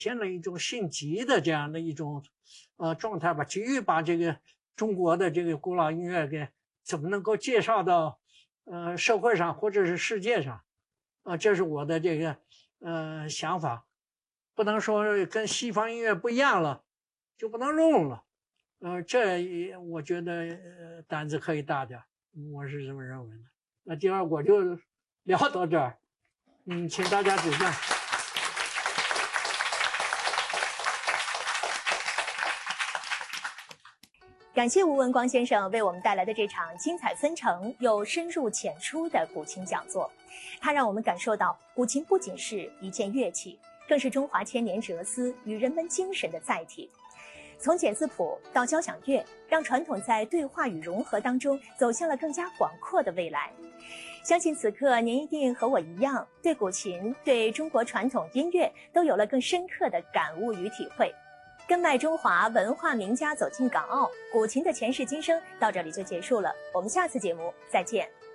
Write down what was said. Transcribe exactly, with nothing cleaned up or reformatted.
现了一种性急的这样的一种呃状态吧，急于把这个中国的这个古老音乐给怎么能够介绍到呃社会上或者是世界上，啊、呃，这是我的这个呃想法，不能说跟西方音乐不一样了就不能用了，呃，这也我觉得、呃、胆子可以大点，我是这么认为的。那第二我就聊到这儿，嗯，请大家指正。 感谢吴文光先生为我们带来的这场精彩纷呈又深入浅出的古琴讲座。他让我们感受到，古琴不仅是一件乐器，更是中华千年哲思与人文精神的载体。从简字谱到交响乐，让传统在对话与融合当中走向了更加广阔的未来。相信此刻您一定和我一样，对古琴、对中国传统音乐都有了更深刻的感悟与体会。跟麦中华文化名家走进港澳，古琴的前世今生到这里就结束了，我们下次节目再见。